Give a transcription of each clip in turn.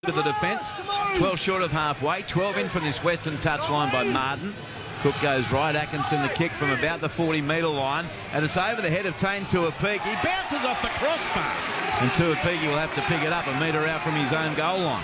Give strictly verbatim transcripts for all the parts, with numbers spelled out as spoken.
To the defence, twelve short of halfway, twelve in from this western touchline by Martin. Cook goes right, Atkinson the kick from about the forty metre line, and it's over the head of Tane Tuapiki. Bounces off the crossbar, and Tuapiki will have to pick it up a metre out from his own goal line.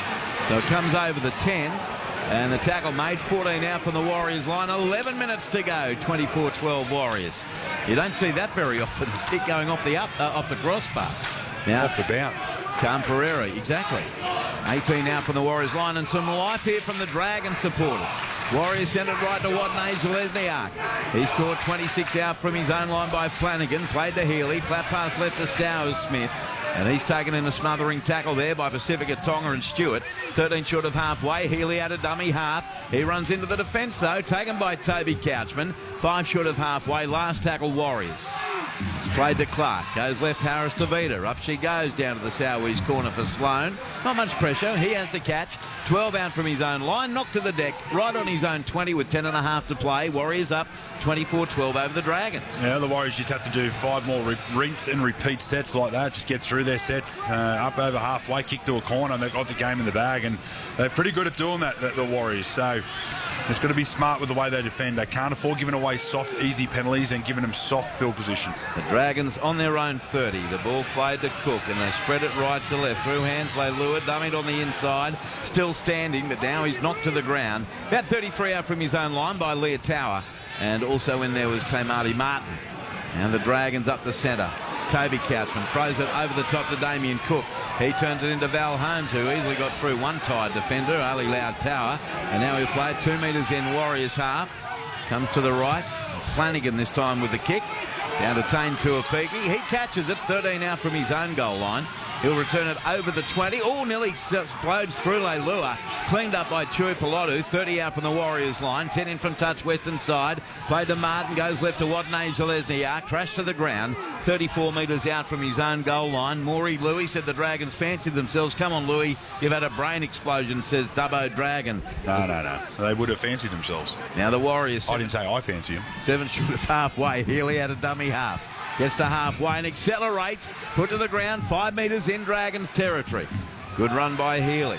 So it comes over the ten, and the tackle made, fourteen out from the Warriors line, eleven minutes to go, twenty-four twelve Warriors. You don't see that very often, the kick going off the up, uh, off the crossbar. Now, off the bounce. Cam Pereira, exactly. eighteen now from the Warriors line, and some life here from the Dragon supporters. Warriors send it right to Watney Zelezniak. He scored twenty-six out from his own line by Flanagan. Played to Healy. Flat pass left to Stowers Smith. And he's taken in a smothering tackle there by Pacifica Tonga and Stewart. thirteen short of halfway. Healy out of dummy half. He runs into the defence though. Taken by Toby Couchman. Five short of halfway. Last tackle Warriors. It's played to Clark. Goes left Harris to Vida. Up she goes down to the Southeast corner for Sloane. Not much pressure. He has the catch. twelve out from his own line. Knocked to the deck. Right on his own twenty with ten and a half to play. Warriors up twenty-four twelve over the Dragons. Yeah, the Warriors just have to do five more re rinse and repeat sets like that. Just get through their sets. Uh, up over halfway, kick to a corner, and they've got the game in the bag. And they're pretty good at doing that, the, the Warriors. So it's got to be smart with the way they defend. They can't afford giving away soft, easy penalties and giving them soft field position. The Dragons on their own thirty. The ball played to Cook, and they spread it right to left. Through hands play Lua, dummied on the inside. Still standing, but now he's knocked to the ground. About thirty-three out from his own line by Leah Tower. And also in there was Tamati Martin. And the Dragons up the centre. Toby Couchman throws it over the top to Damien Cook. He turns it into Val Holmes, who easily got through one tired defender, Ali Loud Tower. And now he'll play it two metres in Warriors half. Comes to the right. Flanagan this time with the kick. Down to Tane Tuapiki. He catches it, thirteen out from his own goal line. He'll return it over the twenty. Oh, nearly explodes through Leilua. Cleaned up by Chui Pilotu. thirty out from the Warriors line. ten in from touch western side. Played to Martin. Goes left to Watney Zelezniak. Crashed to the ground. thirty-four metres out from his own goal line. Maury Louis said the Dragons fancied themselves. Come on, Louis. You've had a brain explosion, says Dubbo Dragon. No, no, no. They would have fancied themselves. Now the Warriors. I didn't say I fancy them. Seven short of halfway. Healy had a dummy half. Gets to halfway and accelerates. Put to the ground. Five metres in Dragons territory. Good run by Healy.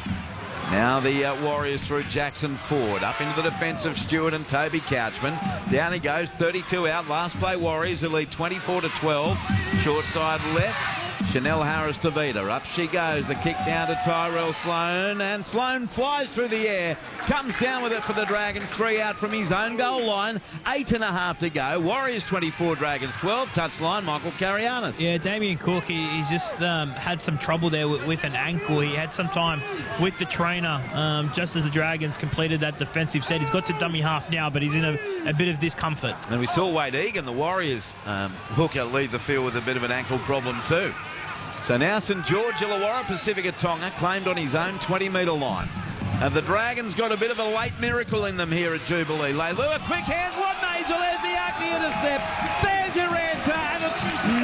Now the uh, Warriors through Jackson Ford. Up into the defence of Stewart and Toby Couchman. Down he goes. thirty-two out. Last play Warriors who lead twenty-four to twelve. Short side left. Chanel Harris to Vida. Up she goes. The kick down to Tyrell Sloane. And Sloane flies through the air. Comes down with it for the Dragons. Three out from his own goal line. Eight and a half to go. Warriors twenty-four, Dragons twelve. Touchline, Michael Carianis. Yeah, Damien Cook, he, he's just um, had some trouble there with, with an ankle. He had some time with the trainer um, just as the Dragons completed that defensive set. He's got to dummy half now, but he's in a, a bit of discomfort. And we saw Wade Egan, the Warriors um, hooker, leave the field with a bit of an ankle problem too. So now St George Illawarra, Pacifica Tonga, claimed on his own twenty metre line. And the Dragons got a bit of a late miracle in them here at Jubilee. Leilua, quick hand, Watney Zelezniak, the intercept. There's your answer, and it's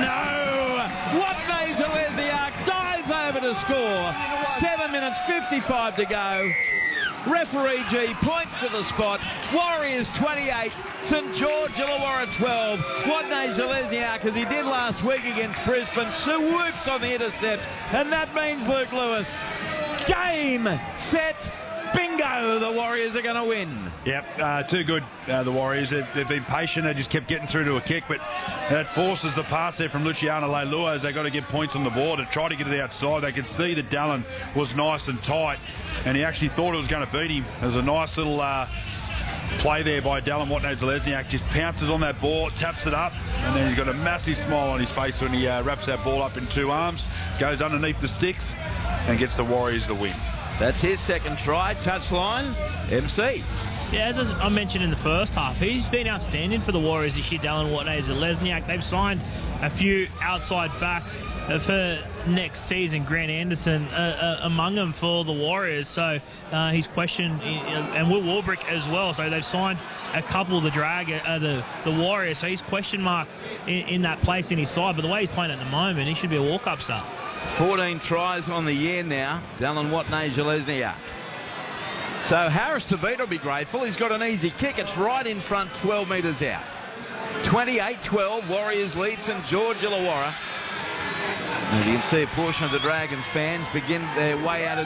no! Watney Zelezniak dives over to score. Seven minutes fifty-five to go. Referee G points to the spot. Warriors twenty-eight, St George Illawarra twelve. Watney Zelezniak, as he did last week against Brisbane, swoops on the intercept, and that means Luke Lewis. Game, set, bingo, the Warriors are going to win. Yep, uh, too good, uh, the Warriors. They've, they've been patient. They just kept getting through to a kick, but that forces the pass there from Luciano Leilua as they got to get points on the board and try to get it outside. They could see that Dallin was nice and tight, and he actually thought it was going to beat him. There's a nice little uh, play there by Dallin Watney Zelezniak. Just pounces on that ball, taps it up, and then he's got a massive smile on his face when he uh, wraps that ball up in two arms, goes underneath the sticks, and gets the Warriors the win. That's his second try. Touchline, M C. Yeah, as I mentioned in the first half, he's been outstanding for the Warriors this year, Dallin Watney Zelezniak. They've signed a few outside backs for next season, Grant Anderson uh, uh, among them for the Warriors. So uh, he's questioned, and Will Warbrick as well. So they've signed a couple of the drag, uh, the, the Warriors. So he's question mark in, in that place in his side. But the way he's playing at the moment, he should be a walk-up star. fourteen tries on the year now, Dallin Watney Zelezniak. So Harris Tavita will be grateful. He's got an easy kick. It's right in front, twelve metres out. twenty-eight twelve, Warriors lead St George Illawarra. As you can see, a portion of the Dragons fans begin their way out of